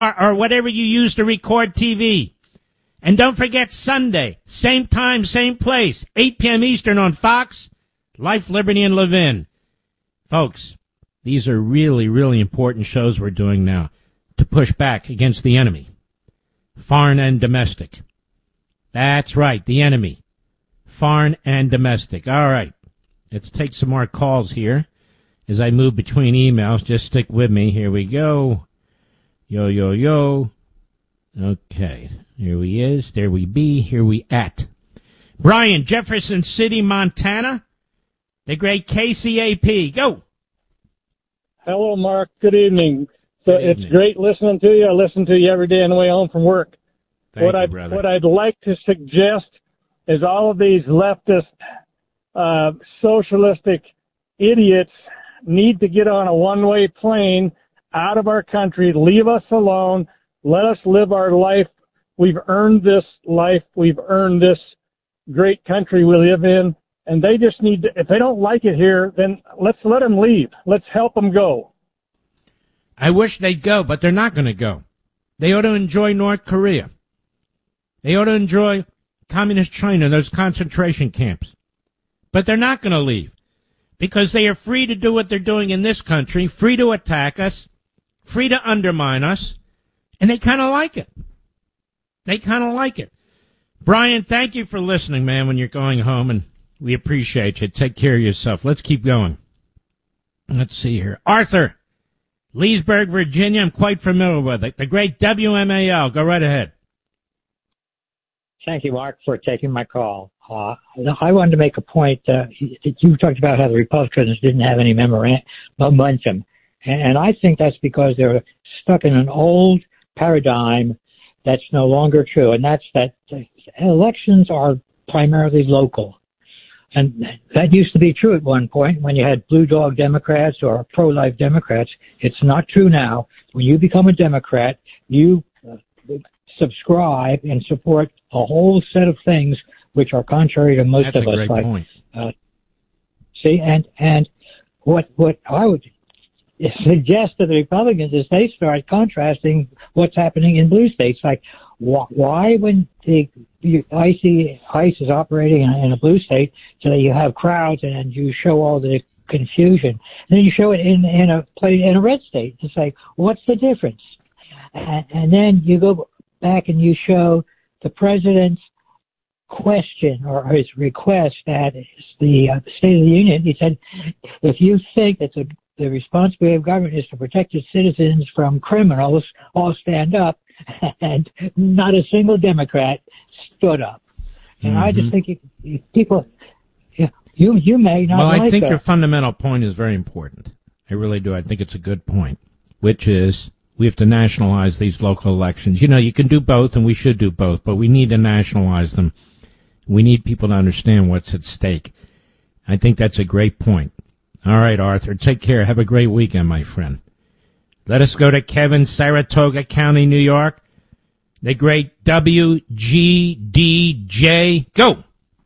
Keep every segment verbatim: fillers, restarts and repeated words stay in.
or, or whatever you use to record T V. And don't forget Sunday, same time, same place, eight p.m. Eastern on Fox, Life, Liberty, and Levin. Folks, these are really, really important shows we're doing now to push back against the enemy, foreign and domestic. That's right, the enemy, foreign and domestic. All right, let's take some more calls here as I move between emails. Just stick with me. Here we go. Yo, yo, yo. Okay, here we is. There we be. Here we at. Brian, Jefferson City, Montana. The great K C A P. Go. Hello, Mark. Good evening. So Good evening. It's great listening to you. I listen to you every day on the way home from work. Thank what you, I brother. what I'd like to suggest is all of these leftist, uh, socialistic idiots need to get on a one-way plane out of our country, leave us alone, let us live our life. We've earned this life. We've earned this great country we live in. And they just need to, if they don't like it here, then let's let them leave. Let's help them go. I wish they'd go, but they're not going to go. They ought to enjoy North Korea. They ought to enjoy communist China, those concentration camps. But they're not going to leave because they are free to do what they're doing in this country, free to attack us, free to undermine us, and they kind of like it. They kind of like it. Brian, thank you for listening, man, when you're going home, and we appreciate you. Take care of yourself. Let's keep going. Let's see here. Arthur, Leesburg, Virginia. I'm quite familiar with it. The great W M A L. Go right ahead. Thank you, Mark, for taking my call. Uh, I wanted to make a point. Uh, you talked about how the Republicans didn't have any momentum. And I think that's because they're stuck in an old paradigm that's no longer true. And that's that elections are primarily local. And that used to be true at one point when you had blue dog Democrats or pro-life Democrats. It's not true now. When you become a Democrat, you uh, subscribe and support a whole set of things which are contrary to most That's of a us. great like, point. Uh, see, and and what what I would suggest to the Republicans is they start contrasting what's happening in blue states. Like, wh- why when the, the I C, ICE is operating in, in a blue state, so that you have crowds and you show all the confusion, and then you show it in in a play in a red state. It's like, what's the difference? And, and then you go back and you show the president's question or his request at the uh, State of the Union. He said, if you think that the, the responsibility of government is to protect its citizens from criminals, all stand up. And not a single Democrat stood up. And mm-hmm. I just think you, you, people, you, you may not well, like I think that. your fundamental point is very important. I really do. I think it's a good point, which is we have to nationalize these local elections. You know, you can do both, and we should do both, but we need to nationalize them. We need people to understand what's at stake. I think that's a great point. All right, Arthur, take care. Have a great weekend, my friend. Let us go to Kevin, Saratoga County, New York. The great W G D J. Go.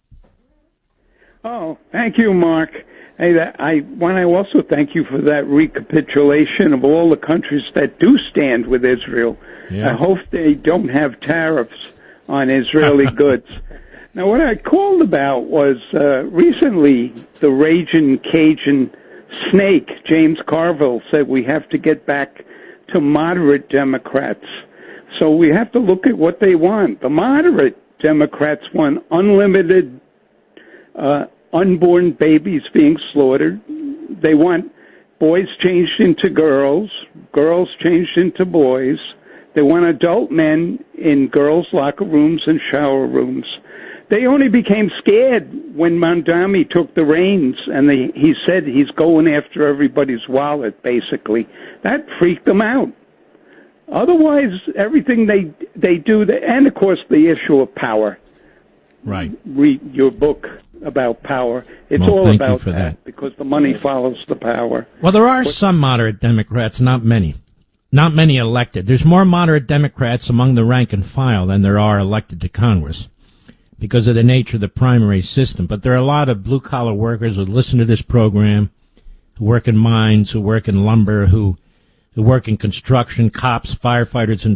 Oh, thank you, Mark. Hey, that, I want to also thank you for that recapitulation of all the countries that do stand with Israel. Yeah. I hope they don't have tariffs on Israeli goods. Now, what I called about was uh, recently the Ragin' Cajun snake, James Carville, said we have to get back to moderate Democrats. So we have to look at what they want. The moderate Democrats want unlimited uh, unborn babies being slaughtered. They want boys changed into girls, girls changed into boys. They want adult men in girls' locker rooms and shower rooms. They only became scared when Mondami took the reins, and they, he said he's going after everybody's wallet, basically. That freaked them out. Otherwise, everything they they do, and, of course, the issue of power. Right. Read your book about power. It's well, all thank you about for that, that because the money follows the power. Well, there are some moderate Democrats, not many. Not many elected. There's more moderate Democrats among the rank and file than there are elected to Congress, because of the nature of the primary system. But there are a lot of blue-collar workers who listen to this program, who work in mines, who work in lumber, who who work in construction, cops, firefighters, and